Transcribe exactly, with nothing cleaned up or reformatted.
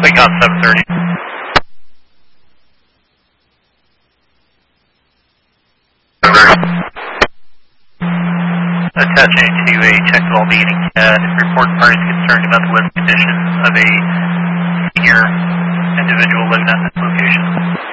Quick on seven thirty. Attaching to a check well-being C A D. Report parties concerned about the weather conditions of a senior individual living at this location.